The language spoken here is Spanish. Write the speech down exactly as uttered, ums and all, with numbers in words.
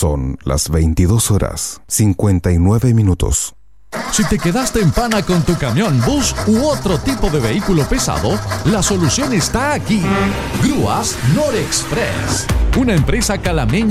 Son las veintidós horas, cincuenta y nueve minutos. Si te quedaste en pana con tu camión, bus u otro tipo de vehículo pesado, la solución está aquí. Grúas Norexpress, una empresa calameña